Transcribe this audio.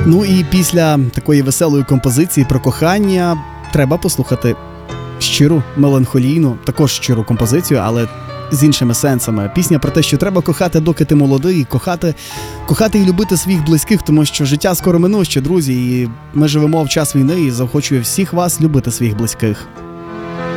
Ну і після такої веселої композиції про кохання треба послухати щиру, меланхолійну, також щиру композицію, але з іншими сенсами. Пісня про те, що треба кохати, доки ти молодий, кохати і любити своїх близьких, тому що життя скоро минуще, друзі, і ми живемо в час війни, і заохочую всіх вас любити своїх близьких.